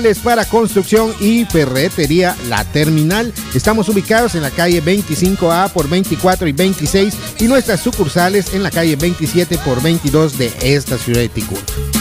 Para construcción y ferretería La Terminal. Estamos ubicados en la calle 25A por 24 y 26 y nuestras sucursales en la calle 27 por 22 de esta ciudad de Ticul.